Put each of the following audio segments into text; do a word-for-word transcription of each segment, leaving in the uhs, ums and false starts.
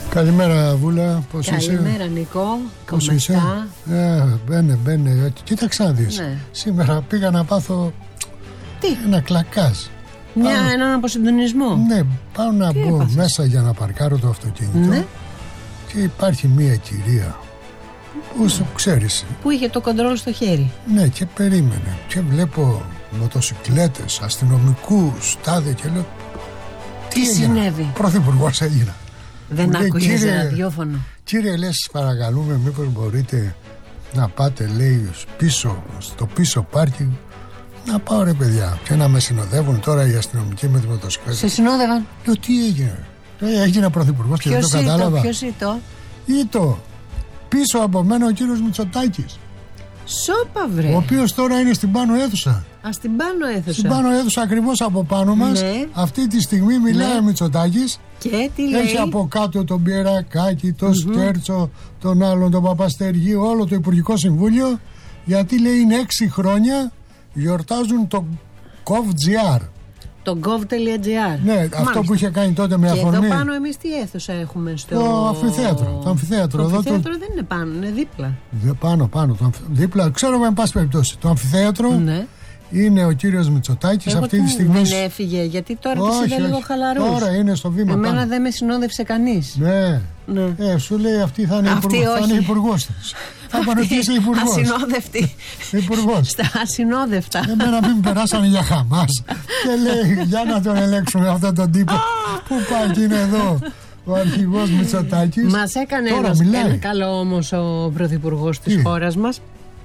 Καλημέρα Βούλα, πώς είσαι? Καλημέρα Νικό, πώς είσαι? Ε, μπαίνε, μπαίνε, κοίταξα να δεις. Ναι. Σήμερα πήγα να πάθω Τι? ένα κλακάζ. Μια, Πάω... έναν αποσυντονισμό. Ναι, πάω να Τι μπω έπαθες? μέσα για να παρκάρω το αυτοκίνητο, ναι. Και υπάρχει μια κυρία που σου ξέρεις. Που είχε το κοντρόλ στο χέρι. Ναι, και περίμενε. Και βλέπω μοτοσυκλέτες, αστυνομικούς, τάδε, και λέω Τι συνέβη? Πρωθυπουργός έγινα. Δεν άκουγες ραδιόφωνο? Κύριε, λες, παρακαλούμε, μήπως μπορείτε να πάτε, λέει, πίσω, στο πίσω πάρκινγκ. Να πάω, ρε παιδιά, και να με συνοδεύουν τώρα οι αστυνομικοί με τη μοτοσυκλέτα. Σε συνόδευαν? Λέω, τι έγινε? Ε, έγινε πρωθυπουργός και δεν το κατάλαβα. Ποιος ήτο? Ήτο πίσω από μένα ο κύριος Μητσοτάκης. Σόπα βρε. Ο οποίος τώρα είναι στην πάνω αίθουσα. Α, στην πάνω αίθουσα. Στην πάνω αίθουσα ακριβώς από πάνω μας. Ναι. Αυτή τη στιγμή μιλάει, ναι, ο Μητσοτάκης. Και τι λέει? Έχει από κάτω τον Πιερακάκη, τον mm-hmm. Σκέρτσο, τον άλλον, τον Παπαστεργίου, όλο το Υπουργικό Συμβούλιο. Γιατί λέει είναι έξι χρόνια γιορτάζουν το gov.gr. Το gov.gr. Ναι, μάλιστα. Αυτό που είχε κάνει τότε με και αφορμή. εδώ πάνω εμείς τι αίθουσα έχουμε στο... Το αμφιθέατρο. Το αμφιθέατρο, το εδώ αμφιθέατρο το... δεν είναι πάνω, είναι δίπλα. Δε, πάνω, πάνω. Το αμφι... Δίπλα, ξέρω με εν πάση περιπτώσει. Το αμφιθέατρο, ναι, είναι ο κύριος Μητσοτάκης. Εγώ αυτή τη στιγμή. Δεν έφυγε, γιατί τώρα όχι, τη είδα λίγο χαλαρός. Τώρα είναι στο βήμα. Εμένα πάνω. δεν με συνόδευσε κανείς. Ναι. Ναι. Ε, σου λέει αυτή θα είναι υπουργός της. Θα παρουσιάσει υπουργός. Ασυνόδευτη. Υπουργός. Στα ασυνόδευτα. Εμένα μην περάσανε για Χαμάς. Και λέει, για να τον ελέγξουμε αυτόν τον τύπο. Πού πάει και είναι εδώ ο αρχηγός Μητσοτάκης. Μας έκανε ένα, ένα καλό όμως ο πρωθυπουργός της χώρας μας.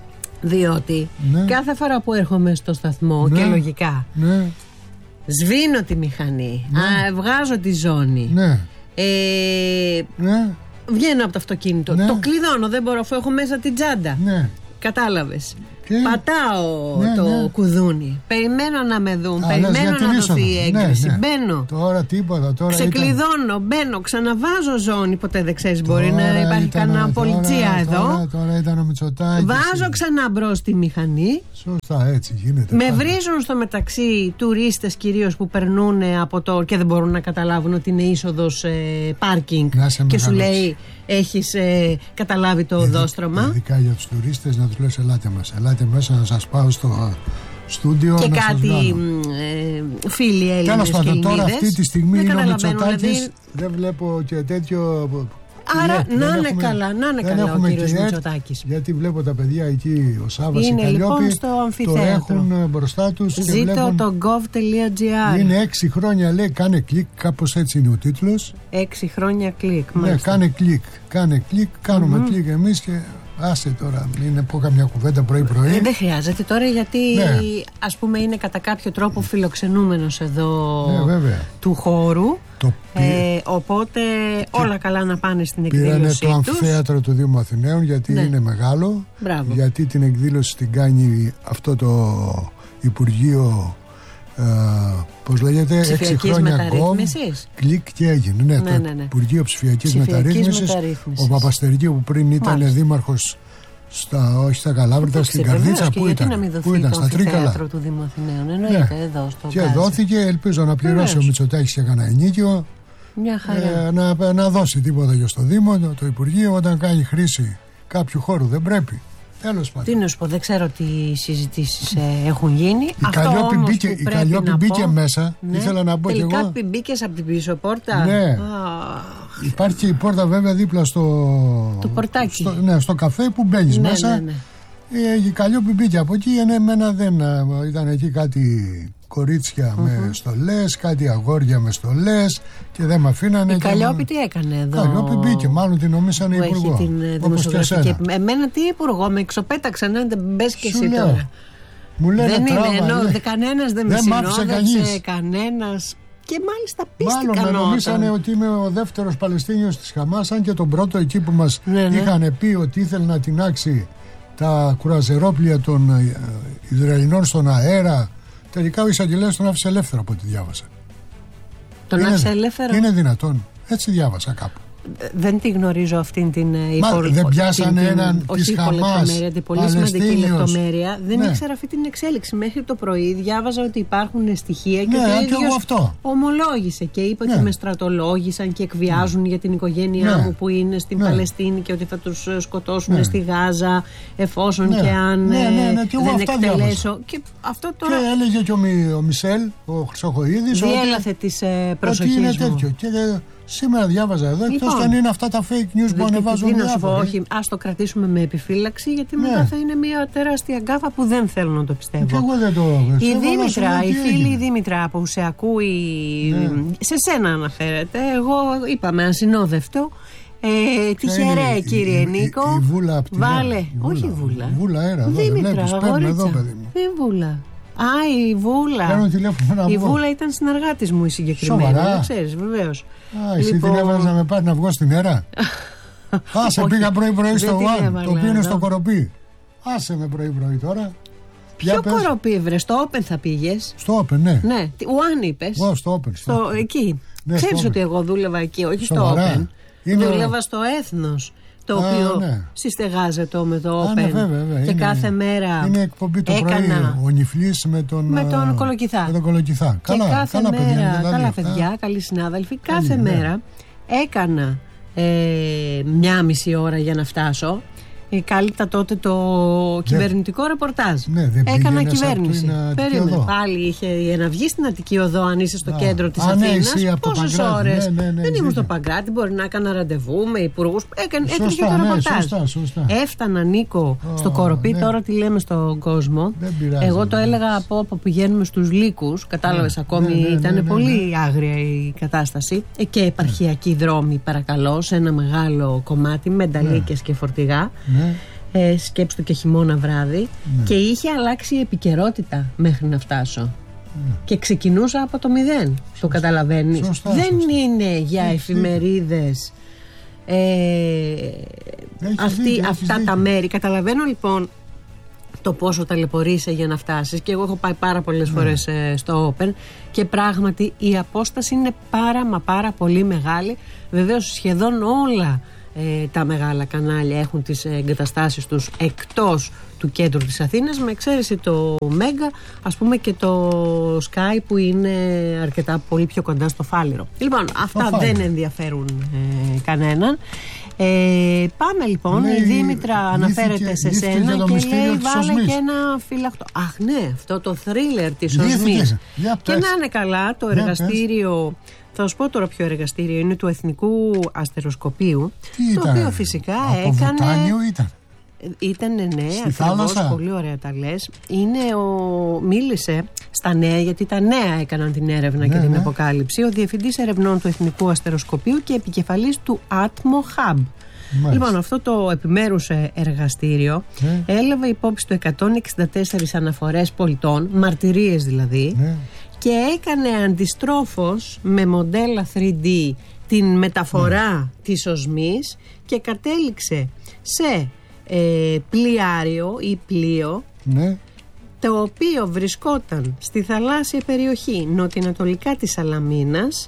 Διότι ναι, κάθε φορά που έρχομαι στο σταθμό, ναι, και λογικά, ναι, σβήνω τη μηχανή, ναι, α, βγάζω τη ζώνη, ναι, ε, ναι, βγαίνω από το αυτοκίνητο, ναι, το κλειδώνω, δεν μπορώ αφού έχω μέσα την τσάντα, ναι, κατάλαβες, και... πατάω, ναι, το, ναι, κουδούνι, περιμένω να με δουν, α, περιμένω να δοθεί η έγκριση, ναι, ναι, μπαίνω, τώρα τίποτα, τώρα ξεκλειδώνω, ήταν... μπαίνω, ξαναβάζω ζώνη, ποτέ δεν ξέρεις, μπορεί τώρα να υπάρχει κανένα πολιτσία τώρα, εδώ, τώρα, τώρα ήταν ο Μητσοτάκης, βάζω ξανά μπρος τη μηχανή. Σωστά, έτσι γίνεται. Με πάντα. βρίζουν στο μεταξύ τουρίστες κυρίως που περνούν από το και δεν μπορούν να καταλάβουν ότι είναι είσοδος ε, πάρκινγκ και σου λέει έχεις ε, καταλάβει το Ειδι, οδόστρωμα. Ειδικά για τους τουρίστες να τους λες ελάτε μας, ελάτε μέσα να σας πάω στο στούντιο και να κάτι ε, φίλοι Έλληνες και Ελληνίδες. Τώρα αυτή τη στιγμή είναι ο Μητσοτάκης, δηλαδή... δεν βλέπω και τέτοιο... Άρα yeah, να είναι έχουμε, καλά, να είναι καλά ο κύριος Μητσοτάκης. Γιατί βλέπω τα παιδιά εκεί, ο Σάββας, είναι η Καλλιόπη, λοιπόν στο αμφιθέατρο. Το έχουν μπροστά τους. Ζήτω βλέπουν, το gov.gr. Είναι έξι χρόνια, λέει, κάνε κλικ, κάπως έτσι είναι ο τίτλος. Έξι χρόνια κλικ, ναι, μάλιστα. κάνε κλικ, κάνε κλικ, κάνουμε mm-hmm. κλικ εμείς και... Άσε τώρα, μην πω καμιά κουβέντα πρωί-πρωί. Ε, δεν χρειάζεται τώρα γιατί ναι, ας πούμε είναι κατά κάποιο τρόπο φιλοξενούμενος εδώ, ναι, του χώρου. Το ε, οπότε όλα καλά να πάνε στην εκδήλωση. Πήρανε το τους. αμφιθέατρο του Δήμου Αθηναίων γιατί ναι, είναι μεγάλο. Μπράβο. Γιατί την εκδήλωση την κάνει αυτό το Υπουργείο, ε, πώς λέγεται, έξι χρόνια κόμ, κλικ και έγινε. Ναι, ναι, ναι, ναι. Το Υπουργείο Ψηφιακής, Ψηφιακής Μεταρρύθμισης. Μεταρρύθμισης. Ο Παπαστεργίου που πριν ήταν Μάλιστα. δήμαρχος στα, όχι στα Καλάβρητα, στην Καρδίτσα, που ήταν, που ήταν στα Τρίκαλα του Δήμου Αθηναίων, εννοείται, ναι, εδώ στο και Γκάζι. Δόθηκε, ελπίζω να πληρώσει Βεβαίως. Ο Μητσοτάκης και κανένα ενίκιο. Μια χαρά. Ε, να, να δώσει τίποτα για στο Δήμο, το, το Υπουργείο, όταν κάνει χρήση κάποιου χώρου δεν πρέπει. Τέλος πάντων. Τι να σου πω, δεν ξέρω τι συζητήσεις ε, έχουν γίνει. Η Καλλιόπη μπήκε, η Καλλιόπη μπήκε πω, μέσα. Ναι, ήθελα να πω τελικά κι εγώ. Τελικά μπήκες από την πίσω πόρτα. Ναι. Ah. Υπάρχει και η πόρτα βέβαια δίπλα στο. Το πορτάκι. Στο, ναι, στο καφέ που μπαίνεις ναι, μέσα. Ναι, ναι. Ε, η Καλλιόπη μπήκε από εκεί. Εμένα δεν ήταν εκεί κάτι κορίτσια mm-hmm. με στολές, κάτι αγόρια με στολές και δεν με αφήνανε. Η Καλλιόπη τι έκανε εδώ? Η Καλλιόπη μπήκε, μάλλον την νομίσανε υπουργό. Την δημοσιογραφική. Εμένα τι υπουργό, με εξοπέταξαν, δεν μπες και εσύ τώρα. Μου λένε δεν τράβα, είναι, ενώ λέει. Κανένας δεν, δεν με συνόδευσε, κανένας. Και μάλιστα πίστηκαν. Μάλλον με νομίσανε ότι είμαι ο δεύτερος Παλαιστίνιος της Χαμάς, αν και τον πρώτο εκεί που μας ναι, ναι. είχαν πει ότι ήθελε να τινάξει τα κουραζερόπλια των ε, Ισραηλινών στον αέρα. Τελικά ο εισαγγελέας τον άφησε ελεύθερο από ό,τι διάβασα. Τον άφησε ελεύθερο? Είναι δυνατόν. Έτσι διάβασα κάπου. Δεν τη γνωρίζω αυτήν την υπόλοιπη. Δεν πιάσανε την, έναν της Χαμάς, την πολύ σημαντική λεπτομέρεια. Δεν ναι. ήξερα αυτή την εξέλιξη. Μέχρι το πρωί διάβαζα ότι υπάρχουν στοιχεία και ναι, ότι ο ίδιος αυτό. ομολόγησε και είπε ναι. ότι με στρατολόγησαν και εκβιάζουν ναι. για την οικογένειά ναι. μου που είναι στην ναι. Παλαιστίνη και ότι θα τους σκοτώσουν ναι. στη Γάζα εφόσον ναι. και αν ναι, ναι, ναι, και δεν εκτελέσω. Και, αυτό τώρα... και έλεγε και ο, Μι, ο Μισελ, ο Χρυσοχοΐδης, διέλαθε ότι, της ε, προσοχής ότι είναι μου. τέτοιο. Και, σήμερα διάβαζα εδώ, λοιπόν, εκτός και αν είναι αυτά τα fake news που ανεβάζουν διάφορα. Όχι, ας το κρατήσουμε με επιφύλαξη, γιατί ναι. μετά θα είναι μια τεράστια γκάφα που δεν θέλω να το πιστεύω. Και εγώ δεν το η Δήμητρα, η φίλη η Δήμητρα που σε ακούει, ναι. σε σένα αναφέρεται, εγώ είπαμε ασυνόδευτο. Ε, τυχερέ, κύριε η, Νίκο. Η, η βούλα από την Βάλε, η όχι βούλα, βούλα. Βούλα, αέρα, εδώ, Δήμητρα, εδώ, παιδί μου. Τι βούλα. Α, η Βούλα. Η Βούλα ήταν συνεργάτης μου η συγκεκριμένη. Σοβαρά. Δεν ξέρεις, βεβαίως. Α, εσύ λοιπόν... την έβαλες να με πάρει να βγω στην αέρα. Άσε, πήγα πρωί-πρωί στο One, το οποίο είναι στο Κοροπή. Άσε με πρωί-πρωί τώρα. Ποιο Κοροπή, βρε, στο Open θα πήγες? Στο Open, ναι. Ναι, One είπες. Ω, στο Open. Στο, στο... εκεί. Ναι, ξέρεις ότι εγώ δούλευα εκεί, όχι Σοβαρά. στο Open. Είναι... Δούλευα στο Έθνος, το Α, οποίο ναι. συστεγάζεται με το Open. Α, ναι, βέβαια, βέβαια. Και είναι, κάθε μέρα είναι εκπομπή το έκανα... πρωί, ο Νιφλής με τον, με τον Κολοκυθά. Με τον Κολοκυθά. Και καλά, κάθε καλά, μέρα, παιδιά, καλά αυτά. παιδιά, καλοί συνάδελφοι. Κάθε Καλή, μέρα ναι. έκανα ε, μια μισή ώρα για να φτάσω. Κάλυπτα τότε το ναι. κυβερνητικό ρεπορτάζ. Ναι, δεν έκανα κυβέρνηση. Περίμενε. Πάλι είχε να βγει στην Αττική Οδό, αν είσαι στο Α, κέντρο της α, Αθήνας. Ναι, πόσες ώρες. Ναι, ναι, ναι, δεν ήμουν ναι. στο Παγκράτη, μπορεί να έκανα ραντεβού με υπουργούς. Έκανε σωστά, το ναι, ρεπορτάζ. Σωστά, σωστά. Έφτανα, Νίκο, oh, στο Κοροπή, ναι. τώρα τι λέμε στον κόσμο. Πειράζει, εγώ το ναι. έλεγα από όπου πηγαίνουμε στους λύκους. Κατάλαβες, ναι, ακόμη ναι, ναι, ήταν ναι, ναι, πολύ ναι. άγρια η κατάσταση. Και επαρχιακοί ναι. δρόμοι, παρακαλώ, σε ένα μεγάλο κομμάτι με νταλίκες ναι. και φορτηγά. Ναι. Ε, σκέψου το και χειμώνα βράδυ ναι. και είχε αλλάξει η επικαιρότητα μέχρι να φτάσω ναι. και ξεκινούσα από το μηδέν. Σωστά. Το καταλαβαίνεις. Σωστά, δεν σωστά. είναι για έχει εφημερίδες ε, αυτή, δίκιο, αυτά τα μέρη. Καταλαβαίνω λοιπόν το πόσο ταλαιπωρείσαι για να φτάσεις, και εγώ έχω πάει πάρα πολλές ναι. φορές ε, στο Open, και πράγματι η απόσταση είναι πάρα μα πάρα πολύ μεγάλη. Βεβαίως σχεδόν όλα Ε, τα μεγάλα κανάλια έχουν τις εγκαταστάσεις τους εκτός του κέντρου της Αθήνας, με εξαίρεση το Μέγκα, ας πούμε, και το Sky που είναι αρκετά πολύ πιο κοντά στο Φάληρο. Λοιπόν, αυτά το δεν ενδιαφέρουν ε, κανέναν. Ε, πάμε λοιπόν. Λέει, η Δήμητρα αναφέρεται σε σένα και λέει βάλε και ένα φυλακτό. Αχ ναι, αυτό το θρίλερ της οσμής. Και να είναι καλά το εργαστήριο. Θα σου πω τώρα ποιο εργαστήριο είναι, του Εθνικού Αστεροσκοπείου. Τι το ήταν, οποίο φυσικά από έκανε. Βοτάνιο ήταν. Ήτανε, ναι, στη ακριβώς, θάλασσα. πολύ ωραία τα λες. Είναι ο, μίλησε στα νέα, γιατί τα νέα έκαναν την έρευνα ναι, και την ναι. αποκάλυψη, ο Διευθυντής Ερευνών του Εθνικού Αστεροσκοπείου και επικεφαλής του Atmo Hub. Μάλιστα. Λοιπόν, αυτό το επιμέρους εργαστήριο ναι. έλαβε υπόψη του εκατόν εξήντα τέσσερις αναφορές πολιτών, μαρτυρίες δηλαδή, ναι. και έκανε αντιστρόφως με μοντέλα θρι ντι την μεταφορά ναι. της οσμής και κατέληξε σε ε, πλοιάριο ή πλοίο ναι. το οποίο βρισκόταν στη θαλάσσια περιοχή νοτιοανατολικά της Σαλαμίνας,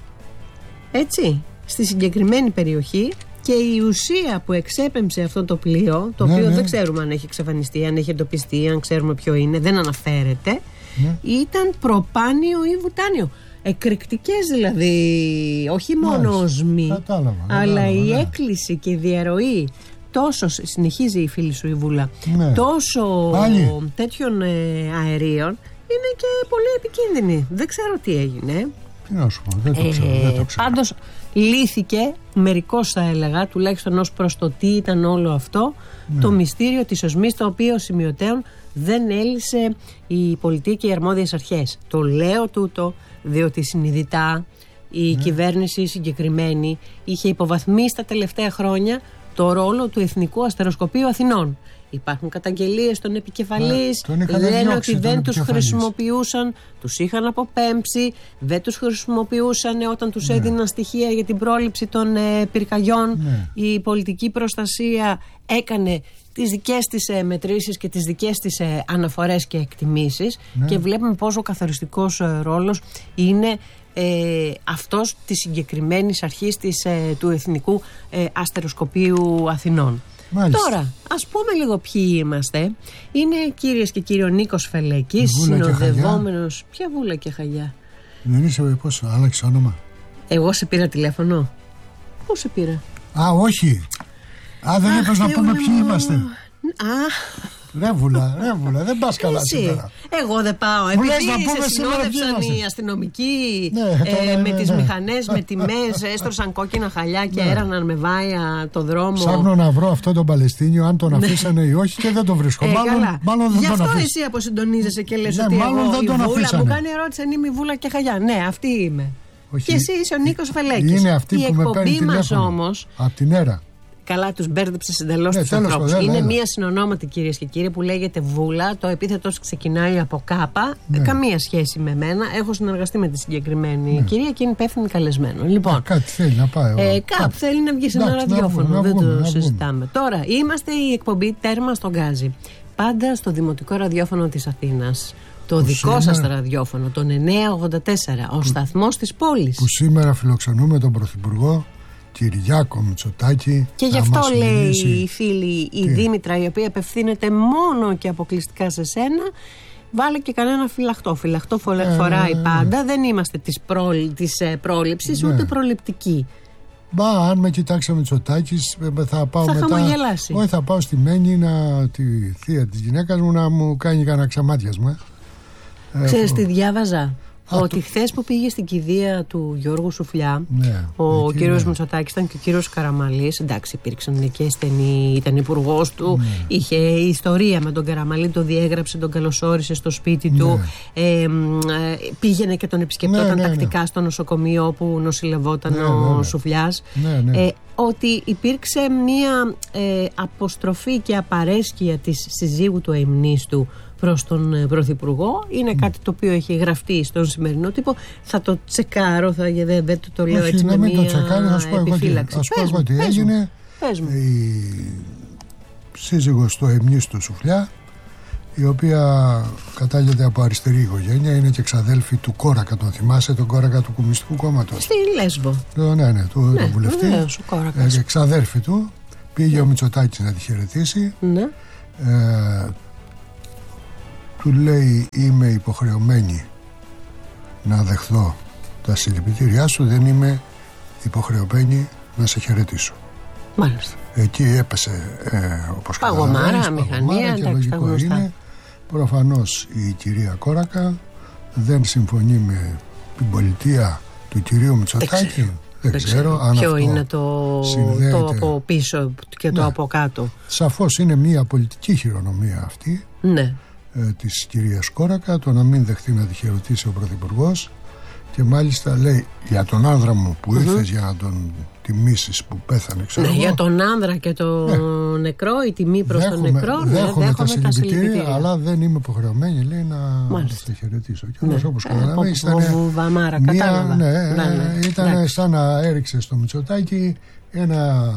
έτσι, στη συγκεκριμένη περιοχή, και η ουσία που εξέπεμψε αυτό το πλοίο, το ναι, οποίο ναι. δεν ξέρουμε αν έχει εξαφανιστεί, αν έχει εντοπιστεί, αν ξέρουμε ποιο είναι, δεν αναφέρεται, ναι. ήταν προπάνιο ή βουτάνιο. Εκρηκτικές δηλαδή, όχι μόνο οσμοί, αλλά η ναι. έκκληση και η διαρροή τόσο, συνεχίζει η φίλη σου η Βούλα, ναι. τόσο Πάλι. τέτοιων ε, αερίων είναι και πολύ επικίνδυνη. Δεν ξέρω τι έγινε. Τι να σου πω, δεν το ξέρω, ε, δεν το ξέρω. Πάντως λύθηκε, μερικώς θα έλεγα, τουλάχιστον ως προς το τι ήταν όλο αυτό, ναι. το μυστήριο της οσμής, το οποίο σημειωτέων δεν έλυσε η πολιτεία και οι αρμόδιες αρχές. Το λέω τούτο διότι συνειδητά η ναι. κυβέρνηση συγκεκριμένη είχε υποβαθμίσει τα τελευταία χρόνια το ρόλο του Εθνικού Αστεροσκοπείου Αθηνών. Υπάρχουν καταγγελίες των επικεφαλής, λένε ότι δεν τους χρησιμοποιούσαν, τους είχαν αποπέμψει, δεν τους χρησιμοποιούσαν όταν τους ναι. έδιναν στοιχεία για την πρόληψη των ε, πυρκαγιών. Ναι. Η πολιτική προστασία έκανε τις δικές της ε, μετρήσεις και τις δικές της ε, αναφορές και εκτιμήσεις ναι. και βλέπουμε πόσο καθοριστικός ε, ρόλος είναι ε, αυτός της συγκεκριμένης αρχής της, ε, του Εθνικού ε, Αστεροσκοπείου Αθηνών. Μάλιστα. Τώρα, ας πούμε λίγο ποιοι είμαστε. Είναι, κυρίες και κύριοι, ο Νίκος Φελέκης, συνοδευόμενος. Ποια Βούλα και Χαγιά? Δεν είσαι, πώς, άλλαξε όνομα? Εγώ σε πήρα τηλέφωνο. Πώς σε πήρα? Α, όχι. Α, δεν είπες να πούμε ποιοι είμαστε. Α, Ρεύουλα, ρεύουλα, δεν πας καλά σήμερα. Εγώ δεν πάω. Επειδή σε συνόδευσαν οι αστυνομικοί ναι, ε, ναι, με ναι, τις ναι. μηχανές, με τιμές, έστρωσαν κόκκινα χαλιά και ναι. έραναν με βάια το δρόμο. Ψάχνω να βρω αυτόν τον Παλαιστίνιο, αν τον αφήσανε ή όχι, και δεν τον βρίσκω. Ε, μάλλον, μάλλον δεν Γι' τον αυτό εσύ αποσυντονίζεσαι και λες ναι, ότι εγώ δεν η τον Βούλα αφήσανε. μου κάνει ερώτηση αν είμαι η Βούλα και Χαγιά. Ναι, αυτή είμαι. Όχι, και εσύ είσαι ο Νίκος Φελέκης. Είναι αυτή η που με παίρνει τηλέφωνο όμως. Από την ΕΡΑ. Καλά, τους μπέρδεψες εντελώς ναι, τους ανθρώπους. Είναι έλα. μία συνονόματη, κυρίες και κύριοι, που λέγεται Βούλα. Το επίθετος ξεκινάει από Κάπα. Ναι. Καμία σχέση με μένα. Έχω συνεργαστεί με τη συγκεκριμένη ναι. κυρία και είναι υπεύθυνη καλεσμένο. Λοιπόν, ε, κάτι θέλει να πάει. Ε, κάπου θέλει να βγει σε ένα ραδιόφωνο. Να βγούμε, δεν το να συζητάμε. Τώρα, είμαστε η εκπομπή Τέρμα στον Γκάζι. Πάντα στο Δημοτικό Ραδιόφωνο της Αθήνας. Το που δικό σήμερα... σας ραδιόφωνο, τον εννιακόσια ογδόντα τέσσερα, ο που... σταθμός της πόλης. Που σήμερα φιλοξενούμε τον Πρωθυπουργό Κυριάκο Μητσοτάκη. Και γι' αυτό λέει η φίλη η Δήμητρα, η οποία απευθύνεται μόνο και αποκλειστικά σε σένα, βάλε και κανένα φυλαχτό. Φυλαχτό φοράει ε, πάντα. Δεν είμαστε της, προ, της πρόληψης ναι. ούτε προληπτικοί. Μπα, αν με κοιτάξει ο Μητσοτάκης, θα πάω θα μετά. Χαμογελάσει. Όχι, θα πάω στη Μένη, να, τη θεία της γυναίκας μου, να μου κάνει κανένα ξαμάτιασμα. Ξέρεις τι διάβαζα? Α, ότι το... χθες που πήγε στην κηδεία του Γιώργου Σουφλιά, ναι, ο κύριος ναι. Μητσοτάκης ήταν και ο κύριος Καραμαλής. Εντάξει, υπήρξαν και στενοί, ήταν υπουργός του, ναι. είχε ιστορία με τον Καραμαλή, τον διέγραψε, τον καλωσόρισε στο σπίτι ναι. του. Ε, ε, πήγαινε και τον επισκεπτόταν ναι, ναι, τακτικά ναι. στο νοσοκομείο όπου νοσηλευόταν ναι, ο ναι, Σουφλιάς. Ναι, ναι. Ε, ότι υπήρξε μία ε, αποστροφή και απαρέσκεια της συζύγου του αιμνίστου προς τον Πρωθυπουργό. Είναι mm. κάτι το οποίο έχει γραφτεί στον σημερινό τύπο. Θα το τσεκάρω, θα, δεν, δεν το, το λέω όχι, έτσι με μία επιφύλαξη. Ας πω εγώ τι έγινε. Η σύζυγος του αιμνίστου Σουφλιά, η οποία κατάγεται από αριστερή οικογένεια, είναι και εξαδέλφη του Κόρακα, τον θυμάσαι, τον Κόρακα του Κομμουνιστικού Κόμματος. Στη Λέσβο. Το, ναι, ναι, του ναι, τον βουλευτή. Βεβαίως, ε, εξαδέλφη του. Πήγε ναι. ο Μητσοτάκης να τη χαιρετήσει. Ναι. Ε, του λέει, είμαι υποχρεωμένη να δεχθώ τα συλληπιτήριά σου, δεν είμαι υποχρεωμένη να σε χαιρετήσω. Μάλιστα. Εκεί έπεσε ε, όπως παγωμάρα, μηχανία, και λογικό είναι. Προφανώς η κυρία Κόρακα δεν συμφωνεί με την πολιτεία του κυρίου Μητσοτάκη. Δεν, δεν ξέρω αν ποιο αυτό είναι το, το από πίσω και το ναι. από κάτω. Σαφώς είναι μια πολιτική χειρονομία αυτή ναι. ε, της κυρίας Κόρακα, το να μην δεχτεί να τη χαιρετήσει ο Πρωθυπουργός. Και μάλιστα λέει, για τον άνδρα μου που mm-hmm. ήρθες για να τον τιμήσεις που πέθανε, ξέρω ναι, εγώ. Για τον άνδρα και τον ναι. νεκρό, η τιμή προς τον νεκρό. Ναι, δέχομαι, δέχομαι τα συλληπιτήρια, συλληπιτήρια, αλλά δεν είμαι υποχρεωμένη, λέει, να μάλιστα. σε χαιρετήσω. Και ναι. όμως όπως καταλαβαίνεις ήταν βαμάρα, μια, ναι, ναι, ναι. ήταν εντάξει. σαν να έριξε στο Μητσοτάκη ένα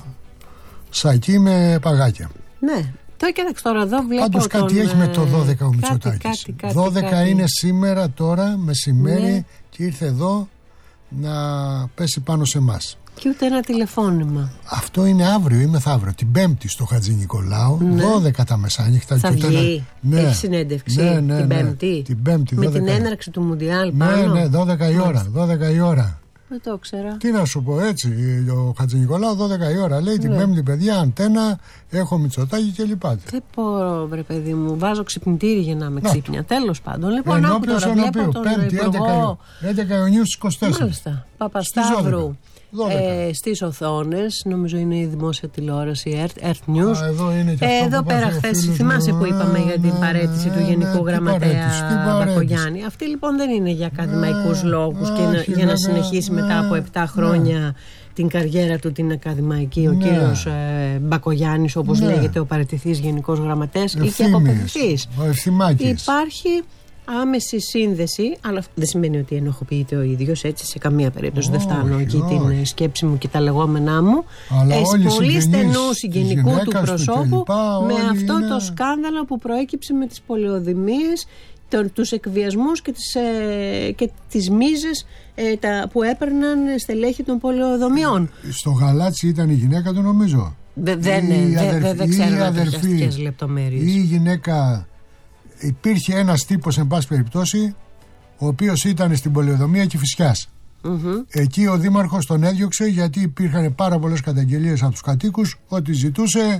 σακί με παγάκια. Ναι. Τώρα κοίταξε τώρα εδώ βλέπω. Πάντως κάτι τον, έχει με το δώδεκα ο Μητσοτάκης. Κάτι, κάτι, δώδεκα κάτι. είναι σήμερα, τώρα, μεσημέρι ναι. και ήρθε εδώ να πέσει πάνω σε εμάς. Και ούτε ένα τηλεφώνημα. Αυτό είναι αύριο ή μεθαύριο. Την Πέμπτη στο Χατζη Νικολάου, ναι. δώδεκα τα μεσάνυχτα. Θα βγει, ναι. έχει συνέντευξη ναι, ναι, την ναι. Πέμπτη. Την Πέμπτη με δώδεκα. την έναρξη του Μουντιάλ ναι, πάνω. Ναι, δώδεκα η ώρα. δώδεκα η ώρα. Δεν το ξέρω. Τι να σου πω, έτσι. Ο Χατζη Νικολάου δώδεκα η ώρα. Λέει ναι. την Πέμπτη, παιδιά, αντένα, έχω Μητσοτάκη κλπ. Δεν μπορώ, βρε παιδί μου. Βάζω ξυπνητήρι για να είμαι ξύπνια. Τέλος πάντων. Λοιπόν, ε, άκου τώρα. Βλέπω τον Υπουργό. έντεκα Ιουνίου στις είκοσι τέσσερα. Μάλιστα. Παπασταύρου. Ε, στις οθόνες, νομίζω είναι η δημόσια τηλεόραση Earth News. Α, εδώ είναι και ε, αυτό εδώ που πέρα χθες, θυμάσαι που είπαμε για την παραίτηση του Γενικού Γραμματέα Μπακογιάννη. Αυτή λοιπόν δεν είναι για ακαδημαϊκούς λόγους και να, για να συνεχίσει μετά από επτά χρόνια την καριέρα του την ακαδημαϊκή ο ναι. κύριος ε, Μπακογιάννης, όπως ναι. λέγεται, ο παραιτηθής Γενικός Γραμματέας ή και αποκριθής. Υπάρχει άμεση σύνδεση, αλλά αυτό δεν σημαίνει ότι ενοχοποιείται ο ίδιος, έτσι, σε καμία περίπτωση. Oh, δεν φτάνω εκεί oh. την σκέψη μου και τα λεγόμενά μου. Ε, πολύ στενού συγγενικού του προσώπου, του με αυτό είναι... το σκάνδαλο που προέκυψε με τις πολεοδημίες το, τους εκβιασμούς και τις, ε, και τις μίζες ε, τα, που έπαιρναν στελέχη των πολεοδομιών. Στο Γαλάτσι ήταν η γυναίκα του, νομίζω. Δεν δε, δε, δε, δε ξέρω τέτοιες λεπτομέρειες. Ή η γυναίκα, υπήρχε ένας τύπος, εν πάση περιπτώσει, ο οποίος ήταν στην πολεοδομία Κηφισιάς. Mm-hmm. Εκεί ο δήμαρχος τον έδιωξε γιατί υπήρχαν πάρα πολλές καταγγελίες από τους κατοίκους ότι ζητούσε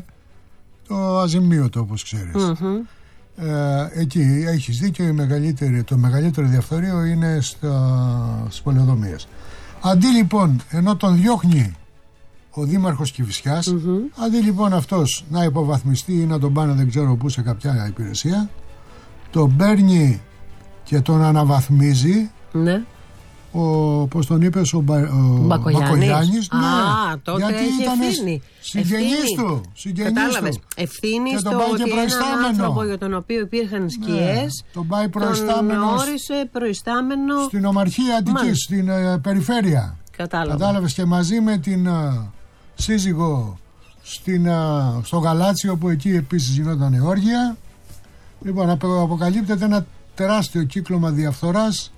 το αζημίωτο, όπως ξέρεις. Mm-hmm. Ε, εκεί έχεις δίκιο, η το μεγαλύτερο διαφθορείο είναι στα, στις πολεοδομίες. Αντί λοιπόν, ενώ τον διώχνει ο δήμαρχος Κηφισιάς, mm-hmm. αντί λοιπόν αυτός να υποβαθμιστεί ή να τον πάνε δεν ξέρω πού σε κάποια υπηρεσία, τον παίρνει και τον αναβαθμίζει. Ναι. Ο, πώς τον είπες, ο, Μπα, ο Μπακογιάννης. Α, ναι, τότε γιατί ήταν συγγενής του. Κατάλαβες. Ευθύνη στο ότι έναν άνθρωπο για τον οποίο υπήρχαν σκιές, ναι, τον πάει προϊστάμενο. Τον όρισε προϊστάμενο στην Ομαρχία Αττικής, στην uh, περιφέρεια. Κατάλαβα. Κατάλαβες, και μαζί με την uh, σύζυγο στην, uh, στο Γαλάτσι, όπου εκεί επίσης γινόταν όργια. Λοιπόν, αποκαλύπτεται ένα τεράστιο κύκλωμα διαφθοράς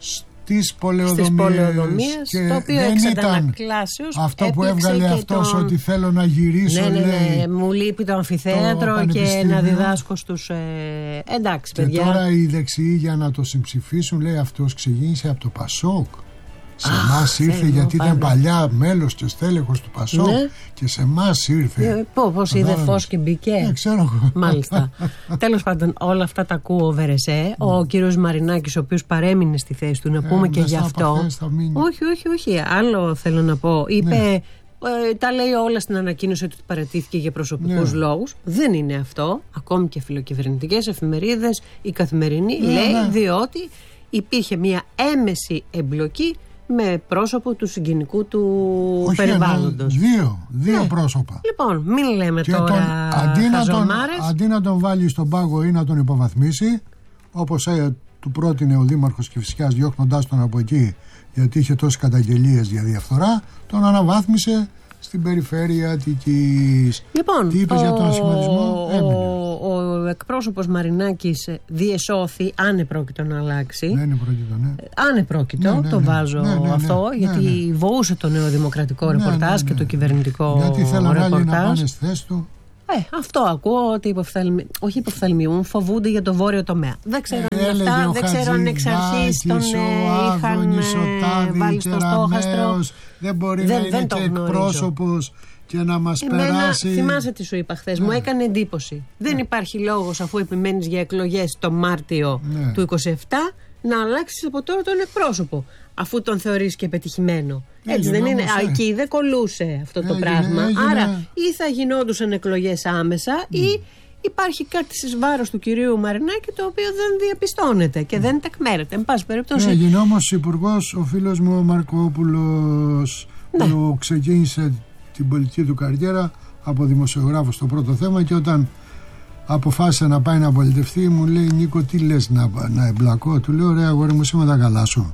στις πολεοδομίες, το οποίο δεν ήταν αυτό που έβγαλε αυτός το... ότι θέλω να γυρίσω, ναι, ναι, ναι, λέει, μου λείπει το αμφιθέατρο και να διδάσκω στους ε... εντάξει και παιδιά. Τώρα οι δεξιοί για να το συμψηφίσουν, λέει, αυτός ξεκίνησε από το Πασόκ. Σε εμάς ήρθε γιατί πάνω. Ήταν παλιά μέλος και στέλεχος του Πασόκ, ναι. Και σε εμάς ήρθε. Ε, Πώ, πώς είδε φως και μπήκε. Ε, ξέρω. Μάλιστα. Τέλος πάντων, όλα αυτά τα ακούω Βερεσέ. Mm. Ο κύριος Μαρινάκης, ο οποίος παρέμεινε στη θέση του, να πούμε ε, και γι' αυτό. Όχι, όχι, όχι. Άλλο θέλω να πω. Είπε. Ναι. Ε, τα λέει όλα στην ανακοίνωση ότι παραιτήθηκε για προσωπικούς, ναι, λόγους. Δεν είναι αυτό. Ακόμη και φιλοκυβερνητικές εφημερίδες, η Καθημερινή, ναι, λέει, ναι, διότι υπήρχε μια έμεση εμπλοκή με πρόσωπο του συγγενικού του όχι περιβάλλοντος. Ένα, δύο, δύο ναι. πρόσωπα. Λοιπόν, μην λέμε και τώρα τον, αντί, να τον, αντί να τον βάλει στον πάγο ή να τον υποβαθμίσει, όπως ε, του πρότεινε ο δήμαρχος Κηφισιάς, διώχνοντάς τον από εκεί γιατί είχε τόσες καταγγελίες για διαφθορά, τον αναβάθμισε στην περιφέρεια Αττικής. Λοιπόν, τι είπες ο, για τον σχηματισμό? Ο, ο εκπρόσωπος Μαρινάκης διεσώθη, αν επρόκειτο να αλλάξει. Δεν είναι πρόκειτο, ναι. Αν επρόκειτο, ναι, ναι, το βάζω, ναι, ναι, ναι, αυτό, ναι, γιατί ναι, ναι. βοούσε το νεοδημοκρατικό ναι, ρεπορτάζ, ναι, ναι, ναι, και το κυβερνητικό γιατί θέλουν ρεπορτάζ. Άλλοι να πάνε στη θέση του. Ε, αυτό ακούω ότι υποφθαλμι... όχι υποφθαλμιούν, φοβούνται για το βόρειο τομέα. Δεν ξέρω ε, αν αυτά, δεν ξέρω αν εξ αρχής τον είχαν βάλει στο στόχαστρο. Δεν μπορεί δεν, να είναι και εκπρόσωπος και να μας Εμένα, περάσει. Θυμάσαι τι σου είπα χθες, ναι. μου έκανε εντύπωση. Ναι. Δεν υπάρχει λόγος, αφού επιμένεις για εκλογές το Μάρτιο, ναι, του είκοσι επτά, να αλλάξεις από τώρα τον εκπρόσωπο, αφού τον θεωρείς και πετυχημένο. Έτσι δεν είναι? Ε. Εκεί δεν κολούσε αυτό το έγινε, πράγμα. Έγινε. Άρα ή θα γινόντουσαν εκλογές άμεσα, mm. ή υπάρχει κάτι στις βάρος του κυρίου Μαρινάκη το οποίο δεν διαπιστώνεται και mm. δεν τεκμέρεται. Εν πάση περιπτώσει. Έγινε όμως υπουργός ο φίλος μου ο Μαρκόπουλος, ναι, που ξεκίνησε την πολιτική του καριέρα από δημοσιογράφος στο πρώτο θέμα, και όταν αποφάσισε να πάει να πολιτευτεί, μου λέει, Νίκο, τι λες, να, να εμπλακώ? Του λέω, ρε αγόρι μου, είσαι με τα καλά σου.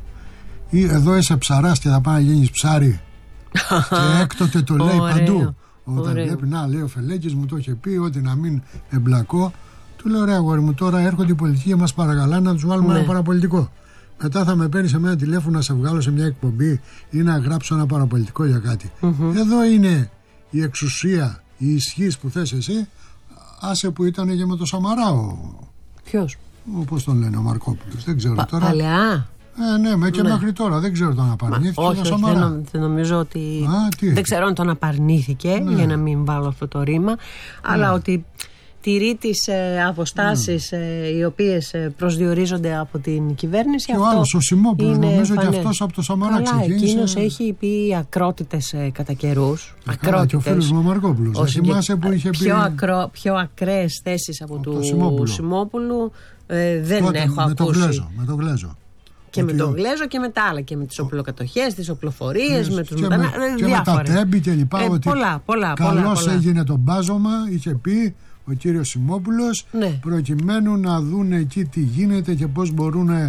Εδώ είσαι ψαράς και θα πάει να γίνεις ψάρι. Και έκτοτε το λέει παντού. Όταν ωραίο. Βλέπει, να, λέει ο Φελέκης μου το είχε πει, ότι να μην εμπλακώ. Του λέω, ρε αγόρι μου, τώρα έρχονται οι πολιτικοί και μας παρακαλάνε να τους βάλουμε, ναι, ένα παραπολιτικό. Μετά θα με παίρνει σε ένα τηλέφωνο να σε βγάλω σε μια εκπομπή ή να γράψω ένα παραπολιτικό για κάτι. Mm-hmm. Εδώ είναι η εξουσία, η ισχύς που θες εσύ. Άσε που ήταν και με το Σαμαρά ο... Ποιος? Πώς τον λένε, ο Μαρκόπουλος, δεν ξέρω Πα, τώρα. Παλαιά. Ε, ναι, με και ναι. μέχρι τώρα δεν ξέρω τον απαρνήθηκε. Μα, όχι, όχι, δεν, νο, δεν νομίζω ότι. Α, δεν ξέρω αν τον απαρνήθηκε, ναι, για να μην βάλω αυτό το ρήμα, ναι, αλλά ότι τηρεί τις ε, αποστάσεις, ναι, ε, οι οποίες ε, προσδιορίζονται από την κυβέρνηση. Και ο άλλος, ο Σιμόπουλος, νομίζω και αυτός από το Σαμαρά ξεκίνησε. Εκείνος έχει πει ακρότητες ε, κατά καιρούς. Ακρότητες. Και ο φίλος μου ο Μαρκόπουλος. Όχι, θυμάσαι που είχε πιο, πει... ακρο, πιο ακραίες θέσεις από, από του Σιμόπουλου, Σιμόπουλου ε, δεν τότε, έχω με ακούσει. Το Γλέζο, με το Γλέζο. Και ότι με τον Γλέζο και με τα άλλα. Και με τις οπλοκατοχές, τις οπλοφορίες, με τους μετανάστες. Και, με, και με τα τέμπη και λοιπά. Ε, ότι πολλά, πολλά, καλώς πολλά, έγινε το μπάζωμα, είχε πει ο κύριος Σιμόπουλος, ναι, προκειμένου να δουν εκεί τι γίνεται και πώς μπορούν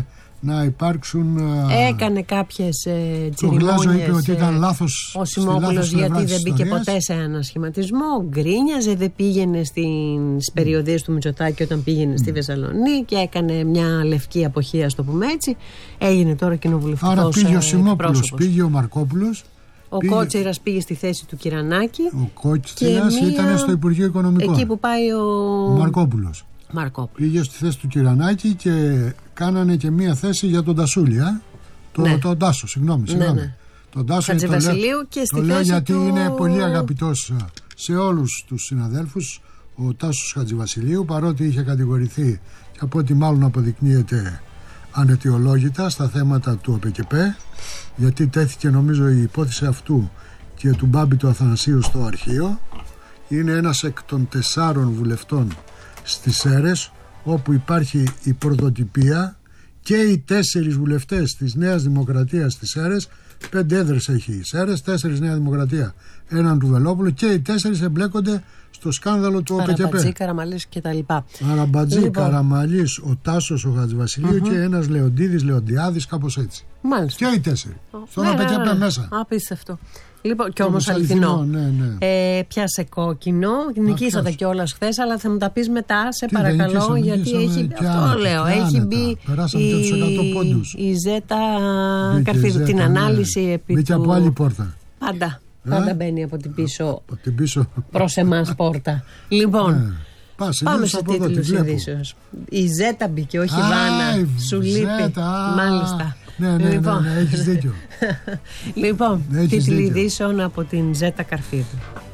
να υπάρξουν. Έκανε κάποιες ε, τσιριμόνιες. Ο Γλάζο είπε ότι ήταν λάθος. Ο Σιμόπουλος γιατί δεν μπήκε ποτέ σε ένα σχηματισμό. Γκρίνιαζε, δεν πήγαινε στις mm. περιοδίες του Μητσοτάκη όταν πήγαινε mm. στη Θεσσαλονίκη. Έκανε μια λευκή αποχή, ας το πούμε έτσι. Έγινε τώρα κοινοβουλευτικός. Άρα πήγε ο Σιμόπουλος, πήγε ο Μαρκόπουλος. Ο πήγε... Κότσιρας πήγε στη θέση του Κυρανάκη. Ο Κότσιρας μία... ήταν στο Υπουργείο Οικονομικών. Εκεί που πάει ο, ο Μαρκόπουλος. Μαρκόπουλος. Πήγε στη θέση του Κυρανάκη και κάνανε και μία θέση για τον Τασούλια. Το, ναι. τον Τάσο, συγγνώμη. συγγνώμη. Ναι, ναι. Τον Τάσο το λέω, και στη το λέω θέση γιατί του... είναι πολύ αγαπητός σε όλους τους συναδέλφους ο Τάσος Χατζηβασιλείου, παρότι είχε κατηγορηθεί και από ό,τι μάλλον αποδεικνύεται αναιτιολόγητα στα θέματα του ΟΠΕΚΕΠΕ, γιατί τέθηκε νομίζω η υπόθεση αυτού και του Μπάμπη του Αθανασίου στο αρχείο. Είναι ένας εκ των τεσσάρων βουλευτών στις Σέρρες, όπου υπάρχει η πρωτοτυπία, και οι τέσσερις βουλευτές της Νέας Δημοκρατίας στις Σέρρες, πέντε έδρες έχει οι Σέρρες, τέσσερις Νέα Δημοκρατία, έναν του Βελόπουλου, και οι τέσσερις εμπλέκονται στο σκάνδαλο του ΟΠΕΚΕΠΕ. Αραμπατζή, Καραμαλής και τα λοιπά. Αραμπατζή, λοιπόν. Καραμαλής, ο Τάσος, ο Χατζηβασιλείου mm-hmm. και ένας Λεοντίδης, Λεοντιάδης, κάπως έτσι. Μάλιστα. Και οι τέσσερις. Oh. Στον ναι, ΟΠΕΚΕΠΕ ναι, ναι. μέσα. Απίστευτο. Λοιπόν, και όμως αληθινό. αληθινό ναι, ναι. Ε, πιάσε κόκκινο. Νικήσατε κιόλας χθες, αλλά θα μου τα πεις μετά, σε τι, παρακαλώ, νικήσαμε, γιατί νικήσαμε, έχει. Αυτό άνετα, λέω. Έχει μπει η, η Ζέτα Καρφίδου. Την ανάλυση επί. Μπήκε από άλλη πόρτα. Πάντα. Ε? Πάντα μπαίνει από την πίσω, από την πίσω. προς εμάς πόρτα. Λοιπόν, ε, πας, πάμε σε τίτλους ειδήσεως. Η Ζέτα μπήκε, όχι η Βάνα. Σου λείπει. Μάλιστα. Ναι, ναι, λοιπόν, ναι, ναι, έχεις δίκιο. Λοιπόν, τίτλοι ειδήσεων από την Ζέτα Καρφίδου.